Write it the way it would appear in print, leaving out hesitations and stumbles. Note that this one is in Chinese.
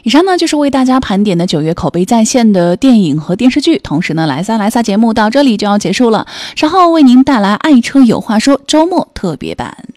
以上呢就是为大家盘点的9月口碑在线的电影和电视剧，同时呢来撒节目到这里就要结束了，稍后为您带来爱车有话说周末特别版。